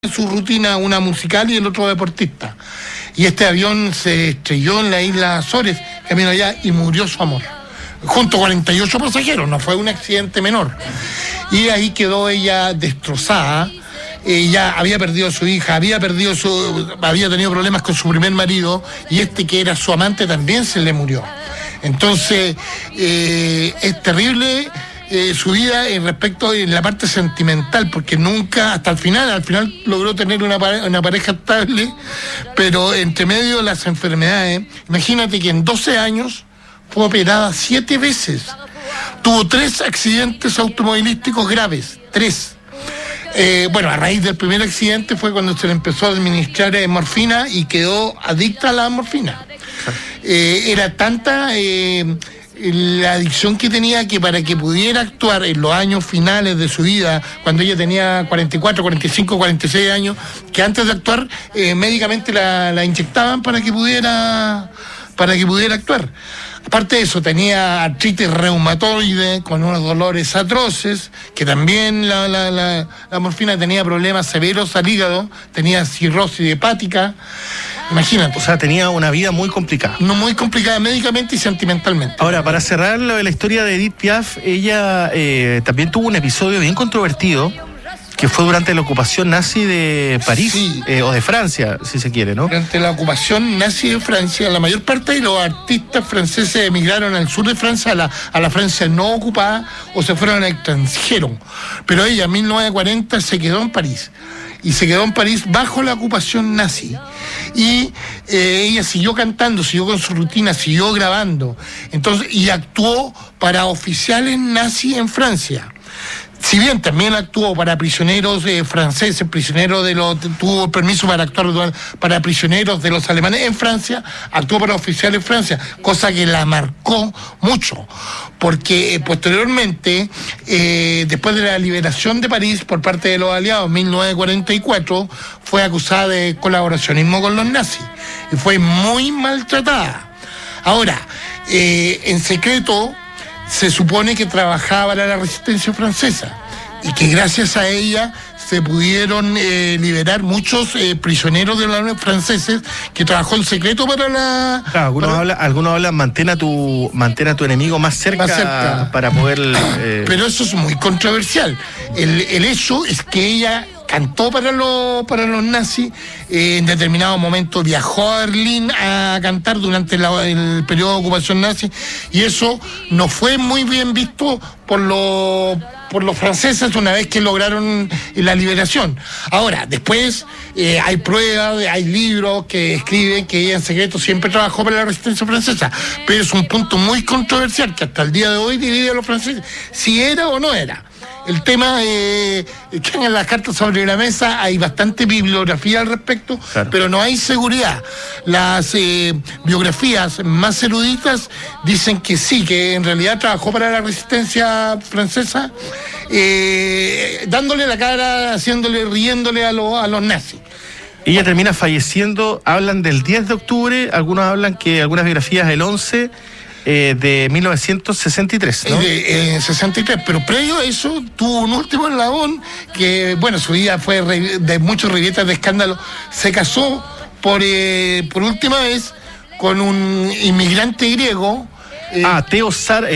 su rutina, una musical y el otro deportista. Y este avión se estrelló en la isla Azores, camino allá, y murió su amor. Junto a 48 pasajeros, no fue un accidente menor. Y ahí quedó ella destrozada. Ella había perdido a su hija, había tenido problemas con su primer marido, y este que era su amante también se le murió. Entonces, es terrible su vida respecto en la parte sentimental, porque nunca, hasta al final logró tener una pareja estable, pero entre medio de las enfermedades, imagínate que en 12 años fue operada 7 veces, tuvo 3 accidentes automovilísticos graves, 3. A raíz del primer accidente fue cuando se le empezó a administrar morfina y quedó adicta a la morfina. Era tanta la adicción que tenía que para que pudiera actuar en los años finales de su vida, cuando ella tenía 44, 45, 46 años, que antes de actuar médicamente la inyectaban para que pudiera actuar. Aparte de eso, tenía artritis reumatoide con unos dolores atroces, que también la morfina tenía problemas severos al hígado, tenía cirrosis hepática. Imagínate. O sea, tenía una vida muy complicada. No, muy complicada médicamente y sentimentalmente. Ahora, para cerrar la historia de Edith Piaf, ella también tuvo un episodio bien controvertido, que fue durante la ocupación nazi de París, sí. O de Francia, si se quiere, ¿no? Durante la ocupación nazi de Francia, la mayor parte de los artistas franceses emigraron al sur de Francia, a la Francia no ocupada, o se fueron al extranjero. Pero ella, en 1940, se quedó en París. Y se quedó en París bajo la ocupación nazi. Y ella siguió cantando, siguió con su rutina, siguió grabando. Entonces, y actuó para oficiales nazis en Francia. Si bien también actuó para prisioneros franceses, tuvo permiso para actuar para prisioneros de los alemanes en Francia, actuó para oficiales en Francia, cosa que la marcó mucho, porque posteriormente, después de la liberación de París por parte de los aliados en 1944, fue acusada de colaboracionismo con los nazis y fue muy maltratada. Ahora, en secreto, se supone que trabajaba para la resistencia francesa y que gracias a ella se pudieron liberar muchos prisioneros de los franceses, que trabajó en secreto para la... Claro, algunos hablan, mantén a tu enemigo más cerca. Para poder... Pero eso es muy controversial. El hecho es que ella cantó para los nazis, en determinado momento viajó a Berlín a cantar durante el periodo de ocupación nazi, y eso no fue muy bien visto por los franceses una vez que lograron la liberación. Ahora, después hay pruebas, hay libros que escriben que ella en secreto siempre trabajó para la resistencia francesa, pero es un punto muy controversial que hasta el día de hoy divide a los franceses si era o no era. El tema que en las cartas sobre la mesa hay bastante bibliografía al respecto, claro, pero no hay seguridad. Las biografías más eruditas dicen que sí, que en realidad trabajó para la resistencia francesa, dándole la cara, riéndole a los nazis. Ella termina falleciendo, hablan del 10 de octubre, algunos hablan que algunas biografías el 11 de 1963, ¿no? 63, pero previo a eso tuvo un último eslabón que, su vida fue de muchos rilletas de escándalo. Se casó por última vez con un inmigrante griego. Teo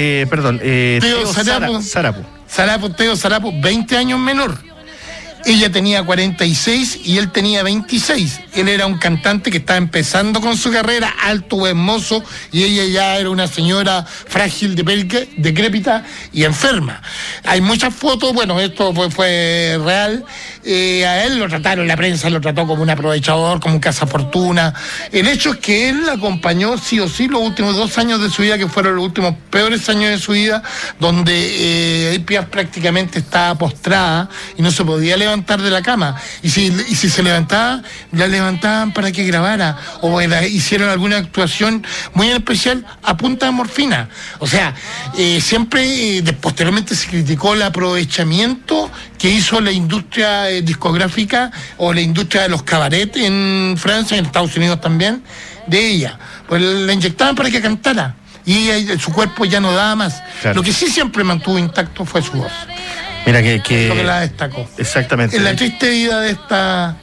Sarapo, 20 años menor. Ella tenía 46 y él tenía 26. Él era un cantante que estaba empezando con su carrera, alto, hermoso, y ella ya era una señora frágil, decrépita y enferma. Hay muchas fotos, esto fue real. A él la prensa lo trató como un aprovechador, como un cazafortuna. El hecho es que él la acompañó sí o sí los últimos 2 años de su vida, que fueron los últimos peores años de su vida, donde Edith Piaf prácticamente estaba postrada y no se podía levantar de la cama, y si se levantaba, la levantaban para que grabara o hicieron alguna actuación muy especial a punta de morfina. O sea, siempre posteriormente se criticó el aprovechamiento que hizo la industria discográfica o la industria de los cabarets en Francia, en Estados Unidos también, de ella. Pues la inyectaban para que cantara y su cuerpo ya no daba más. Claro. Lo que sí siempre mantuvo intacto fue su voz. Mira que es lo que la destacó. Exactamente. En la triste vida de esta